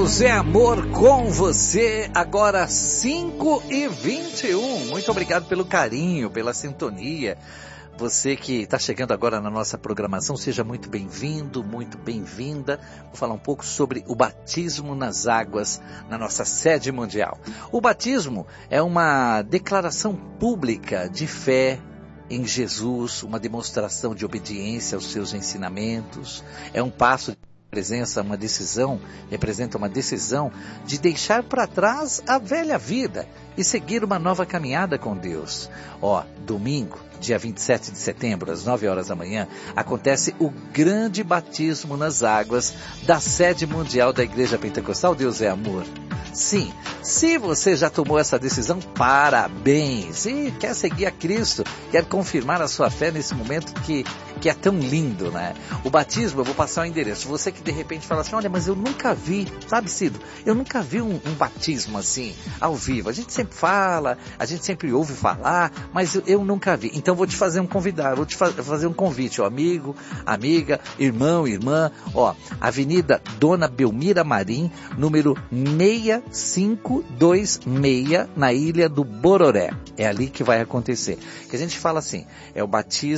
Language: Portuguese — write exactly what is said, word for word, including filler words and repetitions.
Deus é amor com você, agora cinco e vinte e um. Muito obrigado pelo carinho, pela sintonia. Você que está chegando agora na nossa programação, seja muito bem-vindo, muito bem-vinda. Vou falar um pouco sobre o batismo nas águas na nossa sede mundial. O batismo é uma declaração pública de fé em Jesus, uma demonstração de obediência aos seus ensinamentos. É um passo de presença, uma decisão, representa uma decisão de deixar para trás a velha vida e seguir uma nova caminhada com Deus. Ó, domingo, dia vinte e sete de setembro, às nove horas da manhã, acontece o grande batismo nas águas da sede mundial da Igreja Pentecostal Deus é Amor. Sim, se você já tomou essa decisão, parabéns! E quer seguir a Cristo, quer confirmar a sua fé nesse momento que, que é tão lindo, né? O batismo, eu vou passar o endereço. Você que de repente fala assim, olha, mas eu nunca vi, sabe, Cido? Eu nunca vi um, um batismo assim, ao vivo. A gente sempre fala, a gente sempre ouve falar, mas eu, eu nunca vi. Então vou te fazer um convidar, vou te fa- fazer um convite, ó, amigo, amiga, irmão, irmã, ó, Avenida Dona Belmira Marim, número seis cinco dois seis, na Ilha do Bororé. É ali que vai acontecer. Que a gente fala assim, é o batismo